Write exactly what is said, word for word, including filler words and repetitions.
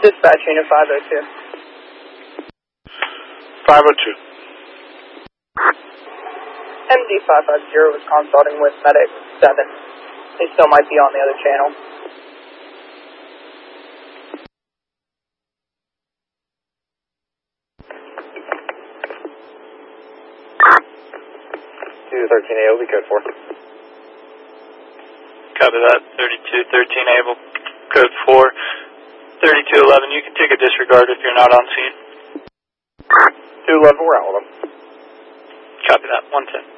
Dispatch unit five oh two. five oh two. M D five five zero was consulting with Medic seven. They still might be on the other channel. two thirteen A, will be code four. Copy that, thirty-two thirteen Able, code four. thirty-two eleven, you can take a disregard if you're not on scene. two eleven, we're out with them. Copy that, one ten.